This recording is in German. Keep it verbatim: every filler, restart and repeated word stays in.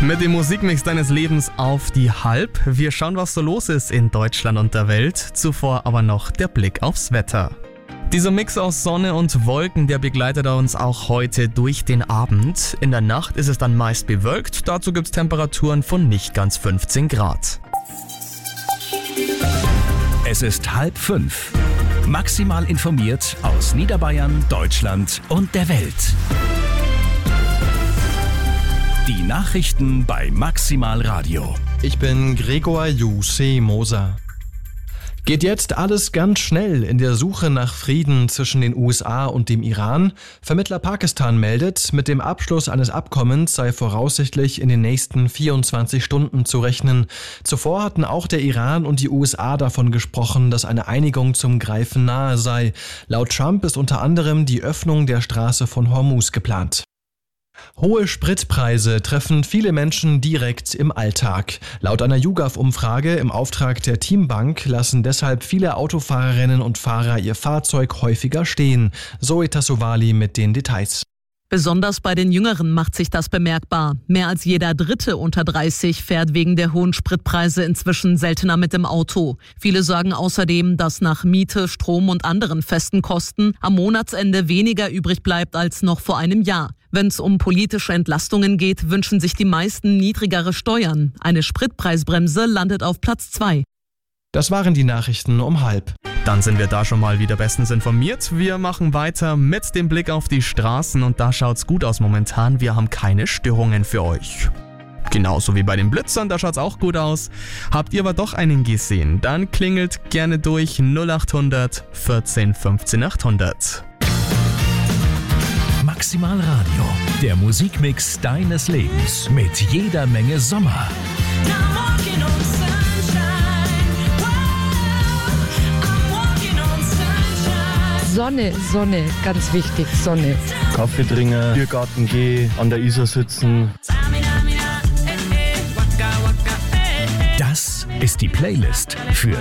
Mit dem Musikmix deines Lebens auf die Halb. Wir schauen, was so los ist in Deutschland und der Welt. Zuvor aber noch der Blick aufs Wetter. Dieser Mix aus Sonne und Wolken, der begleitet uns auch heute durch den Abend. In der Nacht ist es dann meist bewölkt. Dazu gibt es Temperaturen von nicht ganz fünfzehn Grad. Es ist halb fünf. Maximal informiert aus Niederbayern, Deutschland und der Welt. Die Nachrichten bei Maximal Radio. Ich bin Gregor Jussi Moser. Geht jetzt alles ganz schnell in der Suche nach Frieden zwischen den U S A und dem Iran? Vermittler Pakistan meldet, mit dem Abschluss eines Abkommens sei voraussichtlich in den nächsten vierundzwanzig Stunden zu rechnen. Zuvor hatten auch der Iran und die U S A davon gesprochen, dass eine Einigung zum Greifen nahe sei. Laut Trump ist unter anderem die Öffnung der Straße von Hormuz geplant. Hohe Spritpreise treffen viele Menschen direkt im Alltag. Laut einer YouGov-Umfrage im Auftrag der Teambank lassen deshalb viele Autofahrerinnen und Fahrer ihr Fahrzeug häufiger stehen. Zoe Tassovali mit den Details. Besonders bei den Jüngeren macht sich das bemerkbar. Mehr als jeder Dritte unter dreißig fährt wegen der hohen Spritpreise inzwischen seltener mit dem Auto. Viele sagen außerdem, dass nach Miete, Strom und anderen festen Kosten am Monatsende weniger übrig bleibt als noch vor einem Jahr. Wenn es um politische Entlastungen geht, wünschen sich die meisten niedrigere Steuern. Eine Spritpreisbremse landet auf Platz zwei. Das waren die Nachrichten um halb. Dann sind wir da schon mal wieder bestens informiert. Wir machen weiter mit dem Blick auf die Straßen und da schaut's gut aus momentan. Wir haben keine Störungen für euch. Genauso wie bei den Blitzern, da schaut's auch gut aus. Habt ihr aber doch einen gesehen? Dann klingelt gerne durch null acht hundert vierzehn fünfzehn achthundert. Maximal Radio, der Musikmix deines Lebens mit jeder Menge Sommer. Sonne, Sonne, ganz wichtig, Sonne. Kaffee trinken, Biergarten gehen, an der Isar sitzen. Das ist die Playlist für